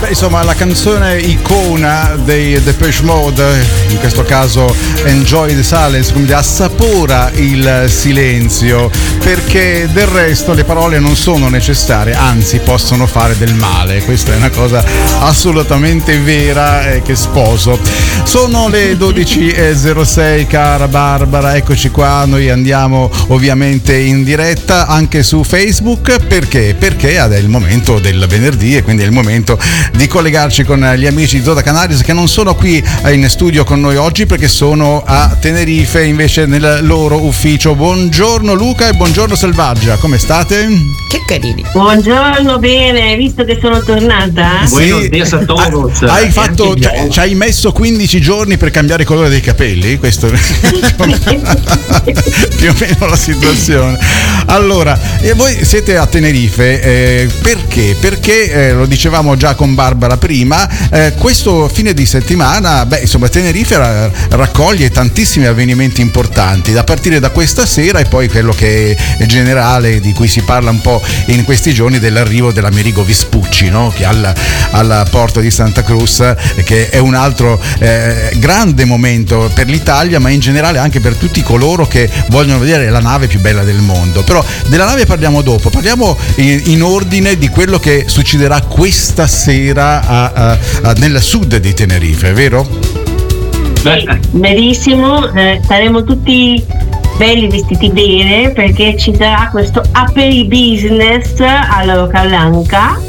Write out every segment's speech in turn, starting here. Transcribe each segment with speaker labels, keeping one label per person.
Speaker 1: insomma la canzone icona dei Depeche Mode, in questo caso Enjoy the Silence, come dire, assapora il silenzio, perché del resto le parole non sono necessarie, anzi possono fare del male. Questa è una cosa assolutamente vera che sposo. Sono le 12.06, cara Barbara, eccoci qua, noi andiamo ovviamente in diretta anche su Facebook, perché è il momento del venerdì e quindi è il momento di collegarci con gli amici di Zoda Canaries, che non sono qui in studio con noi oggi perché sono a Tenerife, invece nel loro ufficio. Buongiorno Luca e buongiorno Selvaggia, come state?
Speaker 2: Che carini.
Speaker 3: Buongiorno, bene, visto che sono tornata.
Speaker 4: Buenos dias a todos.
Speaker 1: Hai fatto, ci hai messo 15 giorni per cambiare il colore dei capelli? Questo è più o meno la situazione. Allora, voi siete a Tenerife, perché lo dicevamo già con Barbara prima, questo fine di settimana, insomma, Tenerife raccoglie tantissimi avvenimenti importanti, da partire da questa sera e poi quello che è generale, di cui si parla un po' in questi giorni, dell'arrivo dell'Amerigo Vespucci, no? Che al porto di Santa Cruz, che è un altro grande momento per l'Italia, ma in generale anche per tutti coloro che vogliono vedere la nave più bella del mondo. Però della nave parliamo dopo, parliamo in ordine di quello che succederà questa sera nel sud di Tenerife, vero?
Speaker 3: Benissimo, saremo tutti belli vestiti bene, perché ci sarà questo aperi business alla Roca Blanca,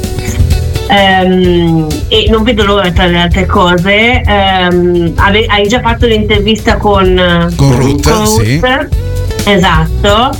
Speaker 3: e non vedo l'ora, tra le altre cose. Hai già fatto l'intervista con
Speaker 1: Ruth, sì.
Speaker 3: Esatto.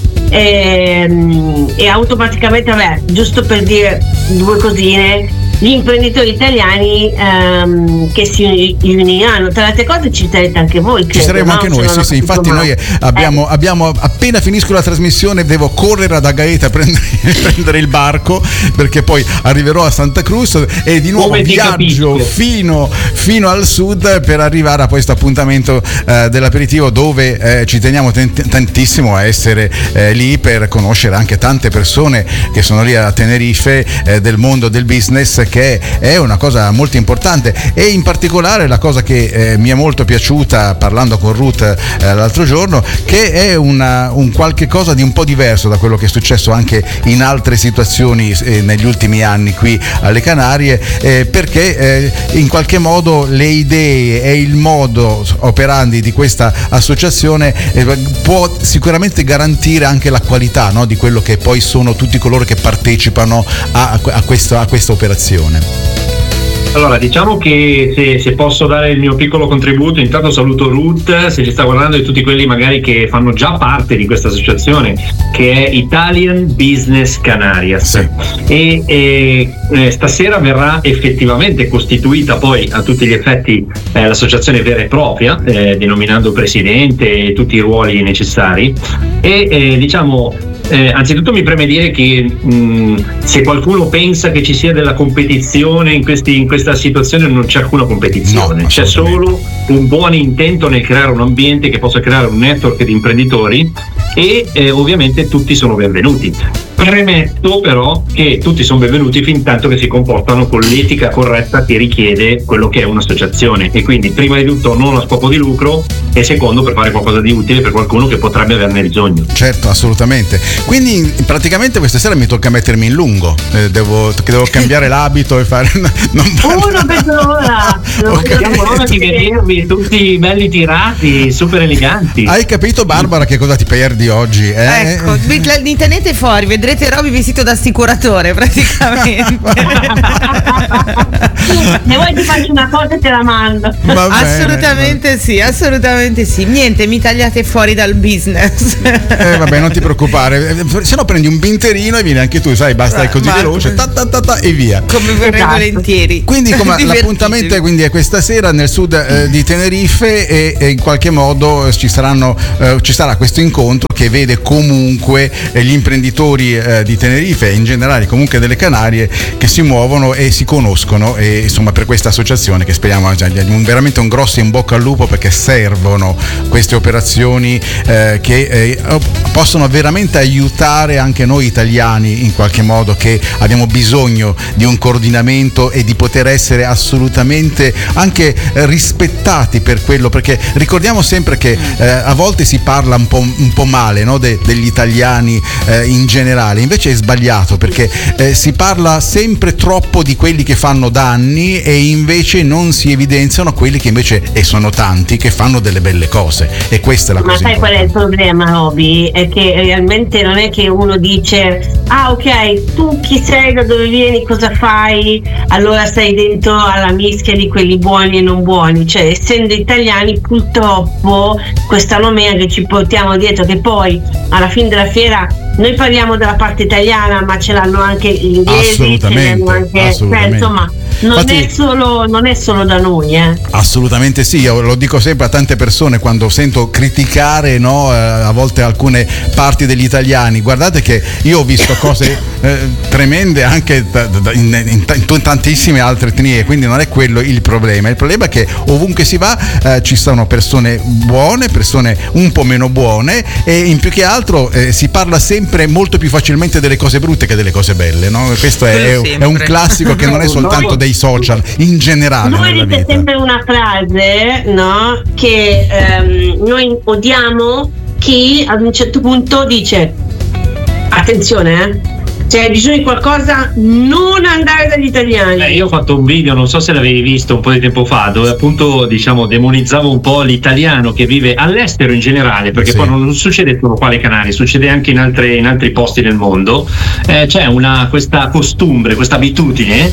Speaker 3: E automaticamente, giusto per dire due cosine, gli imprenditori italiani che si uniranno. Tra le altre cose ci sarete anche voi, credo,
Speaker 1: ci saremo
Speaker 3: no?
Speaker 1: anche noi, sì, infatti noi abbiamo appena finisco la trasmissione devo correre ad Agaeta a prendere il barco, perché poi arriverò a Santa Cruz e di nuovo viaggio fino al sud per arrivare a questo appuntamento dell'aperitivo, dove ci teniamo tantissimo a essere lì per conoscere anche tante persone che sono lì a Tenerife, del mondo del business, che è una cosa molto importante. E in particolare la cosa che mi è molto piaciuta parlando con Ruth l'altro giorno, che è un qualche cosa di un po' diverso da quello che è successo anche in altre situazioni negli ultimi anni qui alle Canarie, perché in qualche modo le idee e il modo operandi di questa associazione può sicuramente garantire anche la qualità, no, di quello che poi sono tutti coloro che partecipano a questa operazione.
Speaker 4: Allora, diciamo che se posso dare il mio piccolo contributo, intanto saluto Ruth, se ci sta guardando, e tutti quelli magari che fanno già parte di questa associazione, che è Italian Business Canarias.
Speaker 1: Sì.
Speaker 4: E stasera verrà effettivamente costituita poi a tutti gli effetti l'associazione vera e propria, denominando presidente e tutti i ruoli necessari. E diciamo, anzitutto mi preme dire che se qualcuno pensa che ci sia della competizione in questa situazione, non c'è alcuna competizione, c'è solo un buon intento nel creare un ambiente che possa creare un network di imprenditori, e ovviamente tutti sono benvenuti. Premetto però che tutti sono benvenuti fin tanto che si comportano con l'etica corretta che richiede quello che è un'associazione, e quindi prima di tutto non a scopo di lucro, e secondo per fare qualcosa di utile per qualcuno che potrebbe averne bisogno.
Speaker 1: Certo, assolutamente. Quindi praticamente questa sera mi tocca mettermi in lungo, devo cambiare l'abito e fare non
Speaker 3: vedo l'ora.
Speaker 4: Vediamo l'ora di vedervi tutti belli tirati, super eleganti.
Speaker 1: Hai capito, Barbara, che cosa ti perdi oggi?
Speaker 2: Ecco, li tenete fuori, vedrete Roby vestito da assicuratore praticamente.
Speaker 3: Se vuoi ti faccio una cosa e te la mando.
Speaker 2: Assolutamente sì. Niente, mi tagliate fuori dal business.
Speaker 1: Vabbè, non ti preoccupare, se no prendi un binterino e vieni anche tu, sai, basta, è così veloce, e via.
Speaker 2: Come vorrei volentieri.
Speaker 1: Quindi l'appuntamento quindi è questa sera nel sud di Tenerife, e in qualche modo ci sarà questo incontro che vede comunque gli imprenditori di Tenerife e in generale comunque delle Canarie che si muovono e si conoscono, e insomma per questa associazione che speriamo veramente un grosso in bocca al lupo, perché servono queste operazioni che possono veramente aiutare anche noi italiani in qualche modo, che abbiamo bisogno di un coordinamento e di poter essere assolutamente anche rispettati per quello, perché ricordiamo sempre che a volte si parla un po' male, no, degli italiani in generale, invece è sbagliato, perché si parla sempre troppo di quelli che fanno danni e invece non si evidenziano quelli che invece, e sono tanti, che fanno delle belle cose, e questa è la cosa.
Speaker 3: Ma sai qual è il problema, Obi? È che realmente non è che uno dice ok, tu chi sei, da dove vieni, cosa fai, allora stai dentro alla mischia di quelli buoni e non buoni. Cioè, essendo italiani, purtroppo questa nomea che ci portiamo dietro, che poi alla fine della fiera noi parliamo della parte italiana, ma ce l'hanno anche gli inglesi, ce l'hanno anche, cioè, insomma, non è solo da noi,
Speaker 1: Assolutamente sì, io lo dico sempre a tante persone quando sento criticare, no, a volte alcune parti degli italiani. Guardate che io ho visto cose tremende anche in tantissime altre etnie, quindi non è quello il problema. Il problema è che ovunque si va ci sono persone buone, persone un po' meno buone, e in più che altro si parla sempre molto più facilmente delle cose brutte che delle cose belle, no? Questo è un classico che non è soltanto dei social, in generale.
Speaker 3: Noi c'è sempre una frase, no? Che noi odiamo chi ad un certo punto dice attenzione, se hai bisogno di qualcosa non andare dagli italiani.
Speaker 4: Io ho fatto un video, non so se l'avevi visto, un po' di tempo fa, dove appunto demonizzavo un po' l'italiano che vive all'estero in generale, perché poi non succede solo qua alle Canarie, succede anche in altri posti del mondo. C'è questa costumbre, questa abitudine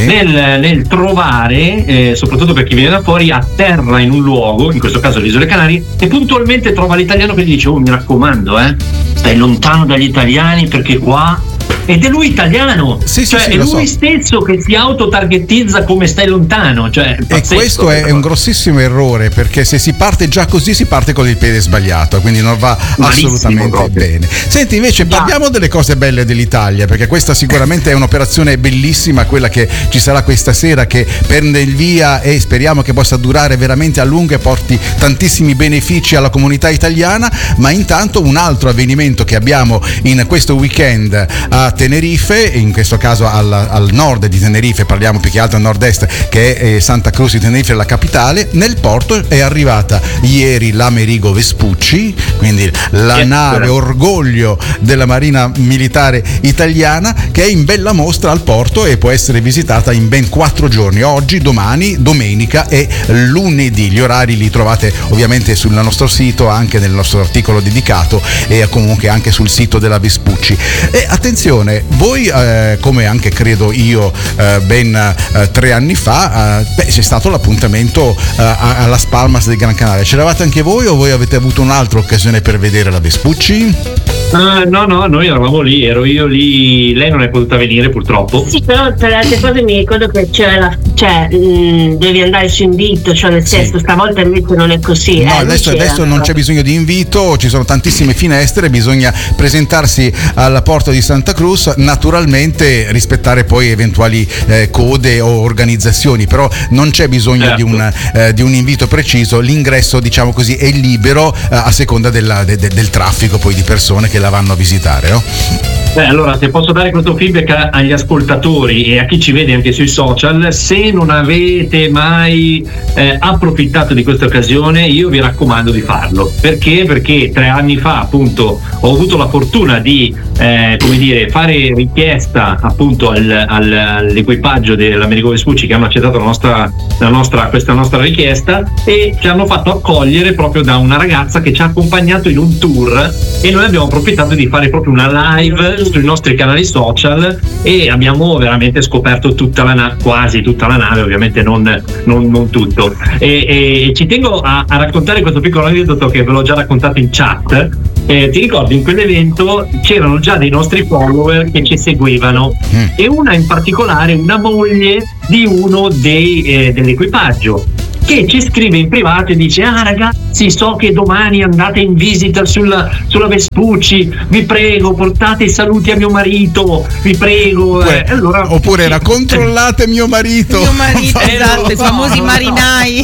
Speaker 4: nel trovare, soprattutto per chi viene da fuori, atterra in un luogo, in questo caso le Isole Canarie, e puntualmente trova l'italiano che gli dice mi raccomando, stai lontano dagli italiani perché qua. Ed è lui italiano, è lui stesso che si autotargetizza come stai lontano, e
Speaker 1: questo è un grossissimo errore, perché se si parte già così si parte con il piede sbagliato, quindi non va assolutamente bene. Senti, invece parliamo delle cose belle dell'Italia, perché questa sicuramente è un'operazione bellissima, quella che ci sarà questa sera, che prende il via e speriamo che possa durare veramente a lungo e porti tantissimi benefici alla comunità italiana. Ma intanto un altro avvenimento che abbiamo in questo weekend a Tenerife, in questo caso al nord di Tenerife, parliamo più che altro a nord-est, che è Santa Cruz di Tenerife, la capitale. Nel porto è arrivata ieri l'Amerigo Vespucci, quindi la nave orgoglio della Marina Militare Italiana, che è in bella mostra al porto e può essere visitata in ben 4 giorni, oggi, domani, domenica e lunedì. Gli orari li trovate ovviamente sul nostro sito, anche nel nostro articolo dedicato, e comunque anche sul sito della Vespucci. E attenzione, voi come anche credo io ben 3 anni fa c'è stato l'appuntamento a Las Palmas del Gran Canaria. C'eravate anche voi, o voi avete avuto un'altra occasione per vedere la Vespucci?
Speaker 4: No, noi eravamo lì, ero io lì, lei non è potuta venire purtroppo.
Speaker 3: Sì, però per altre cose mi ricordo che devi andare su invito, nel senso, stavolta invece non è così.
Speaker 1: No, adesso non c'è bisogno di invito, ci sono tantissime finestre, bisogna presentarsi alla porta di Santa Cruz, naturalmente rispettare poi eventuali code o organizzazioni, però non c'è bisogno di un invito preciso. L'ingresso, diciamo così, è libero a seconda del traffico poi di persone che la vanno a visitare, no?
Speaker 4: Allora, se posso dare questo feedback agli ascoltatori e a chi ci vede anche sui social, se non avete mai approfittato di questa occasione, io vi raccomando di farlo. Perché 3 anni fa appunto ho avuto la fortuna di fare richiesta appunto all'equipaggio dell'Amerigo Vespucci, che hanno accettato questa nostra richiesta, e ci hanno fatto accogliere proprio da una ragazza che ci ha accompagnato in un tour, e noi abbiamo approfittato di fare proprio una live sui nostri canali social, e abbiamo veramente scoperto quasi tutta la nave, ovviamente non tutto, e ci tengo a raccontare questo piccolo aneddoto che ve l'ho già raccontato in chat. Ti ricordo, in quell'evento c'erano già dei nostri follower che ci seguivano, e una in particolare, una moglie di uno dell'equipaggio, che ci scrive in privato e dice: ah ragazzi, so che domani andate in visita sulla Vespucci, vi prego portate i saluti a mio marito, vi prego.
Speaker 1: Allora, oppure era: controllate mio marito,
Speaker 2: esatto, i famosi marinai.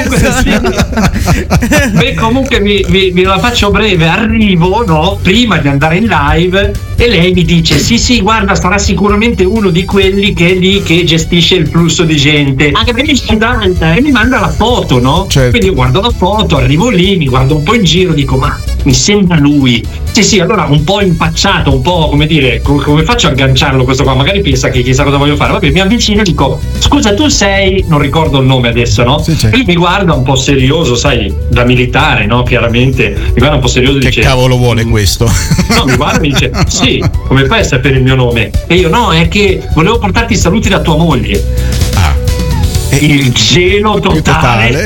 Speaker 4: Comunque vi la faccio breve, arrivo, no, prima di andare in live, e lei mi dice: sì guarda, sarà sicuramente uno di quelli che è lì che gestisce il flusso di gente, e mi manda la foto, no?
Speaker 1: Certo.
Speaker 4: Quindi io guardo la foto, arrivo lì, mi guardo un po' in giro, dico: ma mi sembra lui. Sì, allora un po' impacciato, un po', come dire, come faccio a agganciarlo questo qua? Magari pensa che chissà cosa voglio fare. Vabbè, mi avvicino e dico: scusa, tu sei, non ricordo il nome adesso, no?
Speaker 1: Sì.
Speaker 4: E lui mi guarda un po' serioso, sai, da militare, no? Chiaramente mi guarda un po' serioso e
Speaker 1: che
Speaker 4: dice:
Speaker 1: cavolo vuole questo?
Speaker 4: No, mi guarda e mi dice: sì, come fai a sapere il mio nome? E io: no, è che volevo portarti i saluti da tua moglie. Il gelo totale.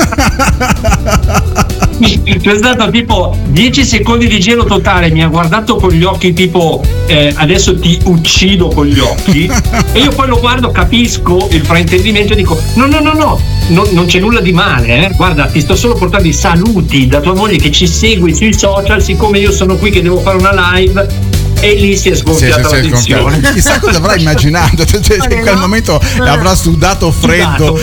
Speaker 4: C'è stato tipo 10 secondi di gelo totale, mi ha guardato con gli occhi tipo adesso ti uccido con gli occhi, e io poi lo guardo, capisco il fraintendimento e dico: no, non c'è nulla di male, guarda, ti sto solo portando i saluti da tua moglie che ci segui sui social, siccome io sono qui che devo fare una live. E lì si è sgonfiata la tensione.
Speaker 1: Chissà cosa avrà immaginato, in quel momento avrà sudato freddo.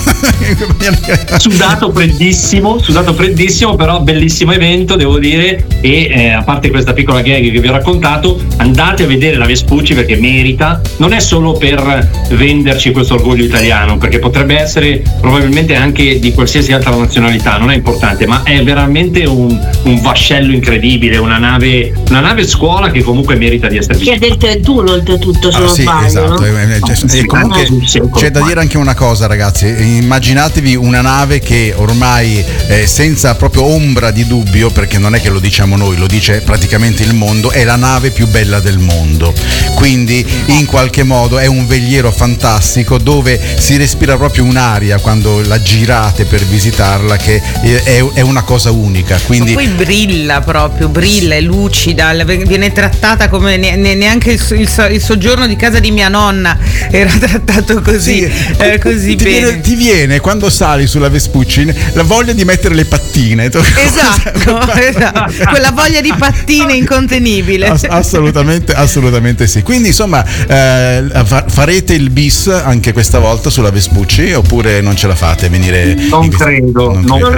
Speaker 4: Sudato freddissimo, però bellissimo evento, devo dire. E a parte questa piccola gag che vi ho raccontato, andate a vedere la Vespucci perché merita. Non è solo per venderci questo orgoglio italiano, perché potrebbe essere probabilmente anche di qualsiasi altra nazionalità, non è importante, ma è veramente un vascello incredibile, una nave scuola che comunque merita di essere
Speaker 3: vista. Che è del 31 oltretutto, se non sbaglio,
Speaker 1: esatto,
Speaker 3: no?
Speaker 1: E comunque c'è da dire anche una cosa, ragazzi: immaginatevi una nave che ormai senza proprio ombra di dubbio, perché non è che lo diciamo noi, lo dice praticamente il mondo, è la nave più bella del mondo, quindi in qualche modo è un veliero fantastico dove si respira proprio un'aria quando la girate per visitarla, che è una cosa unica, quindi
Speaker 2: poi brilla, è lucida, viene trattata come neanche il soggiorno di casa di mia nonna era trattato così, così bene.
Speaker 1: Ti viene quando sali sulla Vespucci la voglia di mettere le pattine.
Speaker 2: Esatto. Quella voglia di pattine incontenibile.
Speaker 1: Assolutamente sì. Quindi insomma farete il bis anche questa volta sulla Vespucci, oppure non ce la fate a venire?
Speaker 4: Non credo.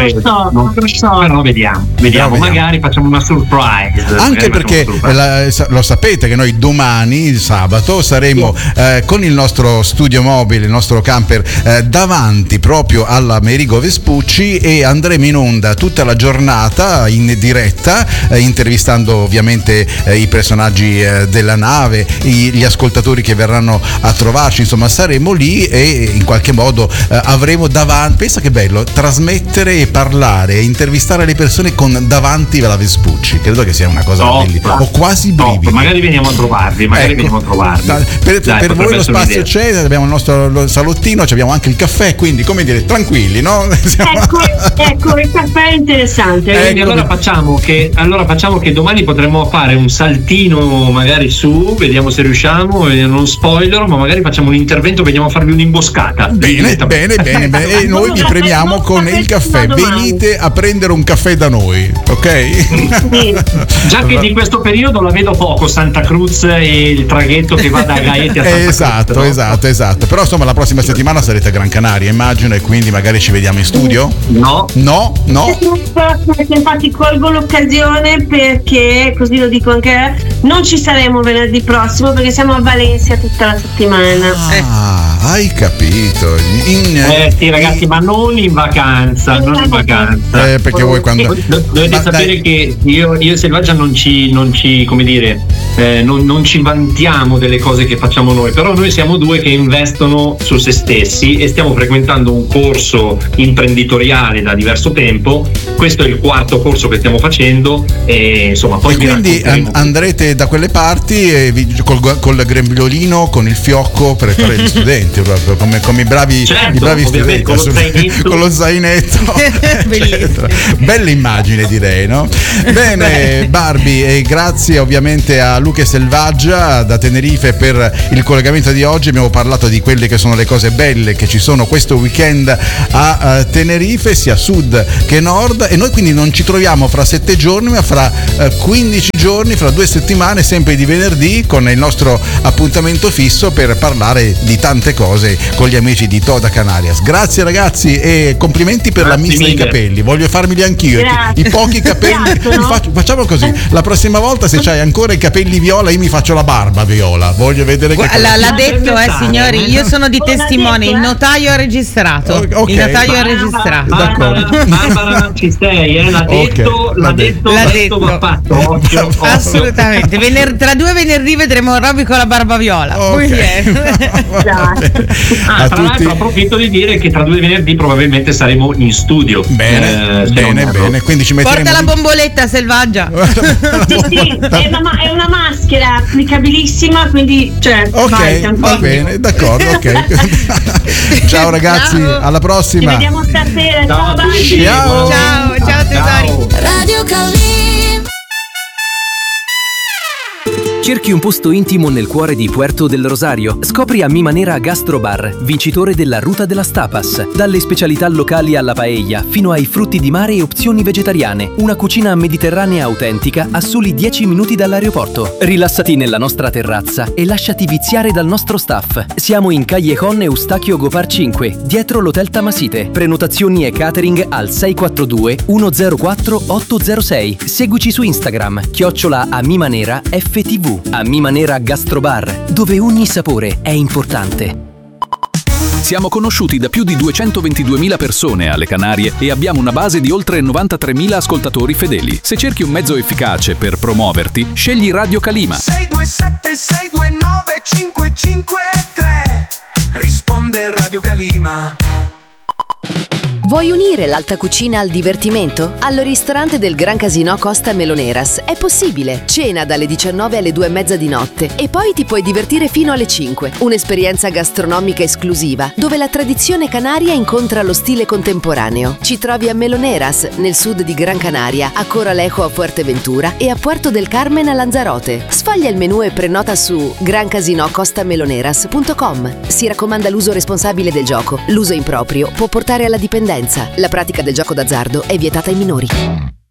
Speaker 4: Però vediamo, magari facciamo una surprise.
Speaker 1: Anche perché lo sapete che noi domani, sabato, saremo con il nostro studio mobile, il nostro camper davanti proprio alla Amerigo Vespucci, e andremo in onda tutta la giornata in diretta, intervistando ovviamente i personaggi della nave, gli ascoltatori che verranno a trovarci, insomma saremo lì e in qualche modo avremo davanti, pensa che bello, trasmettere e parlare e intervistare le persone con davanti alla Vespucci, credo che sia una cosa bellissima. Ho quasi brividi.
Speaker 4: Magari veniamo a trovarvi,
Speaker 1: per voi lo spazio c'è, abbiamo il nostro salottino, abbiamo anche il caffè, quindi come dire, tranquilli, no?
Speaker 3: Ecco, il caffè è interessante.
Speaker 4: Quindi allora facciamo che domani potremmo fare un saltino magari su, vediamo se riusciamo, non spoiler, ma magari facciamo un intervento, veniamo a farvi un'imboscata.
Speaker 1: Bene, e noi vi premiamo con il caffè. Venite a prendere un caffè da noi, ok?
Speaker 4: Già che di questo periodo la vedo poco, Santa Cruz e il traghetto che va da Gaeti a Santa Cruz.
Speaker 1: Esatto. Però insomma la prossima settimana sarete a Gran Canaria, immagino, e quindi magari ci vediamo in studio?
Speaker 4: No.
Speaker 3: Infatti colgo l'occasione, perché così lo dico anche, non ci saremo venerdì prossimo perché siamo a Valencia tutta la settimana.
Speaker 1: Hai capito?
Speaker 4: Sì ragazzi, ma non in vacanza,
Speaker 1: perché voi quando
Speaker 4: dovete sapere che io e Selvaggia non ci come dire, non ci vantiamo delle cose che facciamo noi, però noi siamo due che investono su se stessi e stiamo frequentando un corso imprenditoriale da diverso tempo. Questo è il 4º corso che stiamo facendo e insomma poi
Speaker 1: quindi andrete da quelle parti col grembiolino, con il fiocco per fare gli studenti. avanti proprio come i bravi,
Speaker 4: certo,
Speaker 1: i bravi studenti
Speaker 4: con
Speaker 1: lo zainetto. Bella immagine, direi, no? Bene Barbie, e grazie ovviamente a Luca Selvaggia da Tenerife per il collegamento di oggi. Abbiamo parlato di quelle che sono le cose belle che ci sono questo weekend a Tenerife, sia sud che nord, e noi quindi non ci troviamo fra 7 giorni ma fra 15 giorni, fra 2 settimane, sempre di venerdì, con il nostro appuntamento fisso per parlare di tante cose con gli amici di Toda Canarias. Grazie ragazzi e complimenti per la missa dei capelli, voglio farmeli anch'io. I pochi capelli facciamo così, la prossima volta se c'hai ancora i capelli viola io mi faccio la barba viola, voglio vedere che
Speaker 2: l'ha detto signori, io sono di testimone, il notaio ha registrato.
Speaker 1: Okay.
Speaker 2: Il notaio ha registrato.
Speaker 4: Barbara, ci sei, l'ha detto, va fatto.
Speaker 2: Assolutamente. Tra 2 venerdì vedremo Robby con la barba viola.
Speaker 4: Tra l'altro approfitto di dire che tra 2 venerdì probabilmente saremo in studio.
Speaker 1: Bene, quindi ci metteremo.
Speaker 2: Porta la bomboletta Selvaggia.
Speaker 3: Sì, è una maschera applicabilissima, quindi
Speaker 1: va bene, d'accordo, ok. Ciao ragazzi, alla prossima.
Speaker 3: Ci vediamo stasera.
Speaker 2: Ciao tesori.
Speaker 5: Radio Calim.
Speaker 6: Cerchi un posto intimo nel cuore di Puerto del Rosario? Scopri a Mi Manera Gastro Bar, vincitore della Ruta de las Tapas. Dalle specialità locali alla paella, fino ai frutti di mare e opzioni vegetariane. Una cucina mediterranea autentica a soli 10 minuti dall'aeroporto. Rilassati nella nostra terrazza e lasciati viziare dal nostro staff. Siamo in Callejon Eustachio Gopar 5, dietro l'Hotel Tamasite. Prenotazioni e catering al 642 104 806. Seguici su Instagram, @amimanera FTV. A Mi Manera Gastrobar, dove ogni sapore è importante.
Speaker 7: Siamo conosciuti da più di 222.000 persone alle Canarie e abbiamo una base di oltre 93.000 ascoltatori fedeli. Se cerchi un mezzo efficace per promuoverti, scegli Radio Calima.
Speaker 8: 627 629 553. Risponde Radio Calima.
Speaker 5: Vuoi unire l'alta cucina al divertimento? Al ristorante del Gran Casino Costa Meloneras è possibile. Cena dalle 19 alle 2:30 di notte e poi ti puoi divertire fino alle 5. Un'esperienza gastronomica esclusiva dove la tradizione canaria incontra lo stile contemporaneo. Ci trovi a Meloneras, nel sud di Gran Canaria, a Coralejo a Fuerteventura e a Puerto del Carmen a Lanzarote. Sfoglia il menù e prenota su grancasinocostameloneras.com. Si raccomanda l'uso responsabile del gioco. L'uso improprio può portare alla dipendenza. La pratica del gioco d'azzardo è vietata ai minori.